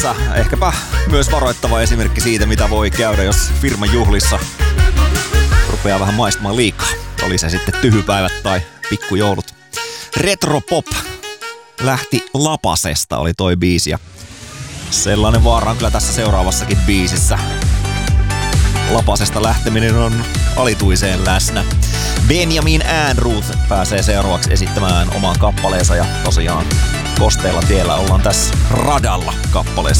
Ehkäpä myös varoittava esimerkki siitä, mitä voi käydä, jos firman juhlissa rupeaa vähän maistamaan liikaa. Oli se sitten tyhypäivät tai pikkujoulut. Retropop lähti lapasesta, oli toi biisi. Ja sellainen vaara on kyllä tässä seuraavassakin biisissä. Lapasesta lähteminen on alituiseen läsnä. Benjamin Ehrnrooth pääsee seuraavaksi esittämään oman kappaleensa ja tosiaan kosteella tiellä ollaan tässä radalla kappaleessa.